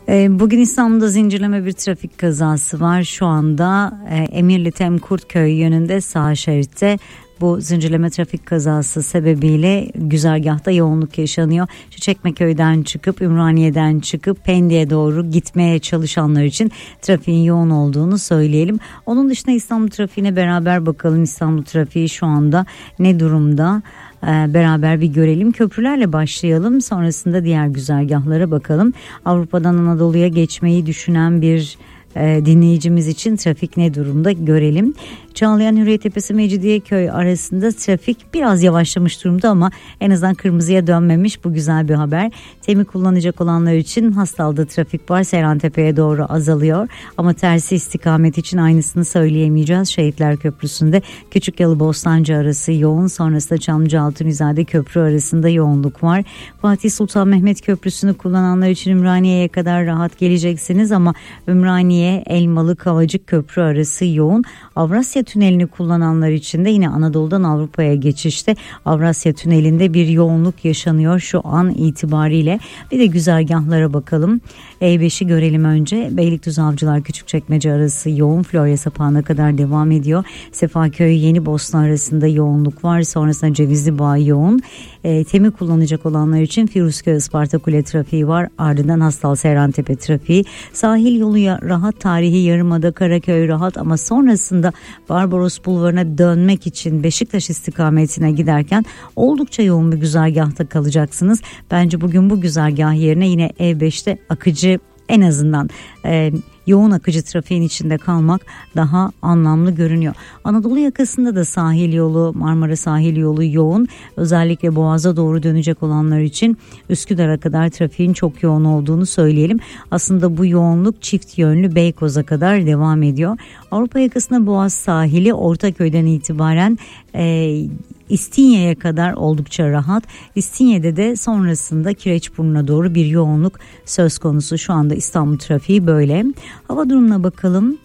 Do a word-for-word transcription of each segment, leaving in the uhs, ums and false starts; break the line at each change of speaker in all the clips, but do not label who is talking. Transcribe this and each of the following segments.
Bugün İstanbul'da zincirleme bir trafik kazası var. Şu anda Emirli Temkurtköy yönünde sağ şeritte bu zincirleme trafik kazası sebebiyle güzergahta yoğunluk yaşanıyor. Şu Çekmeköy'den çıkıp Ümraniye'den çıkıp Pendik'e doğru gitmeye çalışanlar için trafiğin yoğun olduğunu söyleyelim. Onun dışında İstanbul trafiğine beraber bakalım. İstanbul trafiği şu anda ne durumda? Beraber bir görelim. Köprülerle başlayalım. Sonrasında diğer güzergahlara bakalım. Avrupa'dan Anadolu'ya geçmeyi düşünen bir e, dinleyicimiz için trafik ne durumda görelim. Çağlayan Hürriyettepe Mecidiyeköy arasında trafik biraz yavaşlamış durumda ama en azından kırmızıya dönmemiş. Bu güzel bir haber. Temi kullanacak olanlar için Hastal'da trafik var. Seyrantepe'ye doğru azalıyor. Ama tersi istikamet için aynısını söyleyemeyeceğiz. Şehitler Köprüsü'nde Küçükyalı Bostancı arası yoğun. Sonrasında Çamlıca Altunizade Köprü arasında yoğunluk var. Fatih Sultan Mehmet Köprüsü'nü kullananlar için Ümraniye'ye kadar rahat geleceksiniz ama Ümraniye Elmalı Kavacık Köprü arası yoğun. Avrasya Tünelini kullananlar için de yine Anadolu'dan Avrupa'ya geçişte Avrasya Tüneli'nde bir yoğunluk yaşanıyor şu an itibariyle. Bir de güzergahlara bakalım. E beşi görelim önce. Beylikdüzü Avcılar Küçükçekmece arası yoğun. Florya Sapağı'na kadar devam ediyor. Sefaköy Yenibosna arasında yoğunluk var. Sonrasında Cevizlibağ yoğun. E, Temi kullanacak olanlar için Firuzköy Isparta Kule trafiği var. Ardından Hastal Seyrantepe trafiği. Sahil yolu rahat, tarihi Yarımada Karaköy rahat ama sonrasında Barbaros Bulvarı'na dönmek için Beşiktaş istikametine giderken oldukça yoğun bir güzergahta kalacaksınız. Bence bugün bu güzergah yerine yine E beşte akıcı, en azından e, yoğun akıcı trafiğin içinde kalmak daha anlamlı görünüyor. Anadolu yakasında da sahil yolu, Marmara sahil yolu yoğun. Özellikle Boğaz'a doğru dönecek olanlar için Üsküdar'a kadar trafiğin çok yoğun olduğunu söyleyelim. Aslında bu yoğunluk çift yönlü Beykoz'a kadar devam ediyor. Avrupa yakasında Boğaz sahili Ortaköy'den itibaren e, İstinye'ye kadar oldukça rahat. İstinye'de de sonrasında Kireçburnu'na doğru bir yoğunluk söz konusu. Şu anda İstanbul trafiği böyle. Hava durumuna bakalım.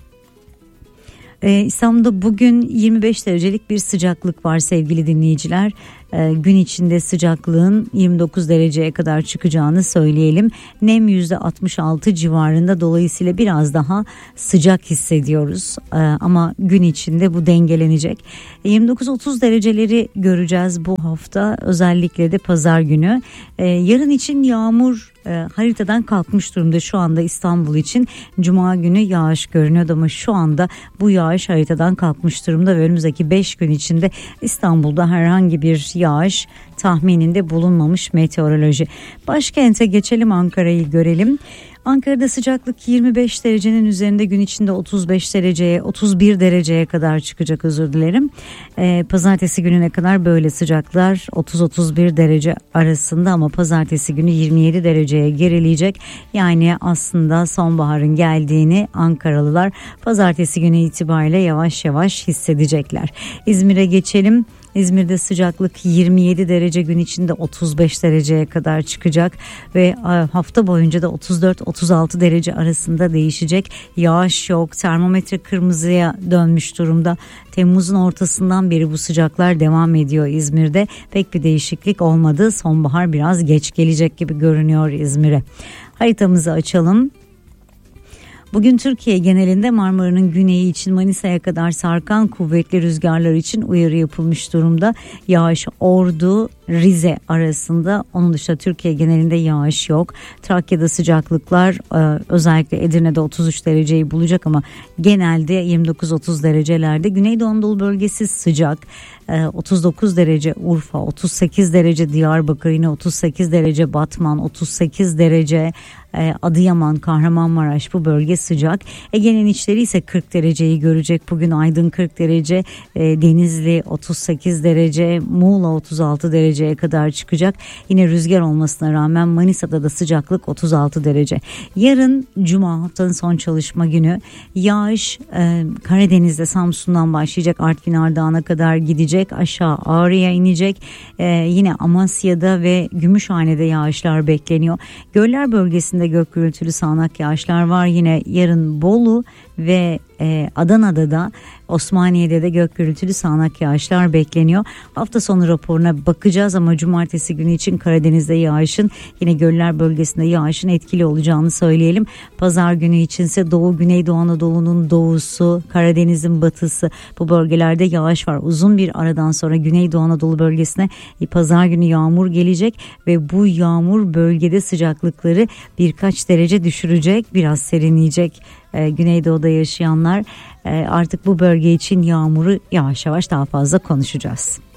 Ee, İstanbul'da bugün yirmi beş derecelik bir sıcaklık var sevgili dinleyiciler. Ee, gün içinde sıcaklığın yirmi dokuz dereceye kadar çıkacağını söyleyelim. Nem yüzde altmış altı civarında, dolayısıyla biraz daha sıcak hissediyoruz. Ee, ama gün içinde bu dengelenecek. yirmi dokuz otuz dereceleri göreceğiz bu hafta, özellikle de pazar günü. Ee, yarın için yağmur e, haritadan kalkmış durumda şu anda İstanbul için. Cuma günü yağış görünüyordu ama şu anda bu yağış haritadan kalkmış durumda ve önümüzdeki beş gün içinde İstanbul'da herhangi bir yağış tahmininde bulunmamış meteoroloji. Başkente geçelim, Ankara'yı görelim. Ankara'da sıcaklık yirmi beş derecenin üzerinde, gün içinde otuz beş dereceye otuz bir dereceye kadar çıkacak, özür dilerim. Ee, pazartesi gününe kadar böyle sıcaklar otuz otuz bir derece arasında ama pazartesi günü yirmi yedi dereceye gerileyecek. Yani aslında sonbaharın geldiğini Ankaralılar pazartesi günü itibariyle yavaş yavaş hissedecekler. İzmir'e geçelim. İzmir'de sıcaklık yirmi yedi derece, gün içinde otuz beş dereceye kadar çıkacak ve hafta boyunca da otuz dört otuz altı derece arasında değişecek. Yağış yok, termometre kırmızıya dönmüş durumda. Temmuz'un ortasından beri bu sıcaklar devam ediyor İzmir'de. Pek bir değişiklik olmadı. Sonbahar biraz geç gelecek gibi görünüyor İzmir'e. Haritamızı açalım. Bugün Türkiye genelinde Marmara'nın güneyi için Manisa'ya kadar sarkan kuvvetli rüzgarlar için uyarı yapılmış durumda. Yağış Ordu, Rize arasında, onun dışında Türkiye genelinde yağış yok. Trakya'da sıcaklıklar özellikle Edirne'de otuz üç dereceyi bulacak ama genelde yirmi dokuz otuz derecelerde. Güneydoğu Anadolu bölgesi sıcak. otuz dokuz derece Urfa, otuz sekiz derece Diyarbakır, yine otuz sekiz derece Batman, otuz sekiz derece Adıyaman, Kahramanmaraş, bu bölge sıcak. Ege'nin içleri ise kırk dereceyi görecek. Bugün Aydın kırk derece, Denizli otuz sekiz derece, Muğla otuz altı dereceye kadar çıkacak. Yine rüzgar olmasına rağmen Manisa'da da sıcaklık otuz altı derece. Yarın Cuma, haftanın son çalışma günü, yağış Karadeniz'de Samsun'dan başlayacak, Artvin Ardahan'a kadar gidecek, aşağı Ağrı'ya inecek. Yine Amasya'da ve Gümüşhane'de yağışlar bekleniyor. Göller bölgesinde gök gürültülü sağanak yağışlar var. Yine yarın Bolu ve e, Adana'da da, Osmaniye'de de gök gürültülü sağanak yağışlar bekleniyor. Hafta sonu raporuna bakacağız. konuşacağız ama cumartesi günü için Karadeniz'de yağışın, yine göller bölgesinde yağışın etkili olacağını söyleyelim. Pazar günü içinse Doğu Güneydoğu Anadolu'nun doğusu, Karadeniz'in batısı, bu bölgelerde yağış var. Uzun bir aradan sonra Güneydoğu Anadolu bölgesine pazar günü yağmur gelecek ve bu yağmur bölgede sıcaklıkları birkaç derece düşürecek, biraz serinleyecek. Ee, Güneydoğu'da yaşayanlar, e, artık bu bölge için yağmuru yavaş yavaş daha fazla konuşacağız.